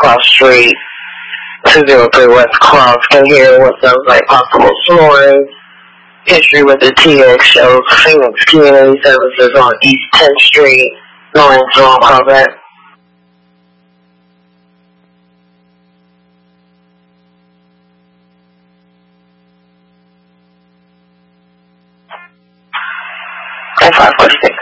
Cross Street, 203 West Cross. Can hear what sounds like possible snoring. History with the TX shows Phoenix Community Services on East 10th Street. No answer on call back. Oh, 546.